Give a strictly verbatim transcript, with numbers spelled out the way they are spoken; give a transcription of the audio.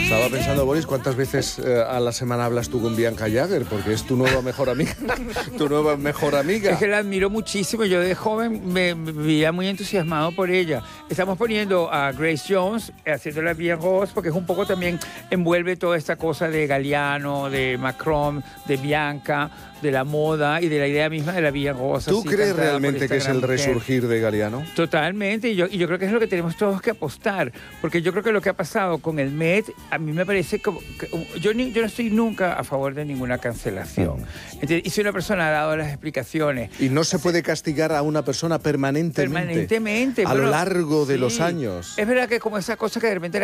Estaba pensando, Boris, ¿cuántas veces eh, a la semana hablas tú con Bianca Jagger? Porque es tu nueva mejor amiga. Tu nueva mejor amiga. Es que la admiro muchísimo. Yo de joven me, me veía muy entusiasmado por ella. Estamos poniendo a Grace Jones, haciéndola bien Ross, porque es un poco también envuelve toda esta cosa de Galliano, de Macron, de Bianca, de la moda y de la idea misma de la Vía Rosa. ¿Tú crees realmente que es el resurgir de Galliano? Totalmente, y yo, y yo creo que es lo que tenemos todos que apostar, porque yo creo que lo que ha pasado con el Met, a mí me parece como... Que, yo, ni, yo no estoy nunca a favor de ninguna cancelación. Entonces, y si una persona ha dado las explicaciones... Y no se puede castigar a una persona permanentemente. Permanentemente. A bueno, lo largo de sí, los años. Es verdad que como esa cosa que de repente...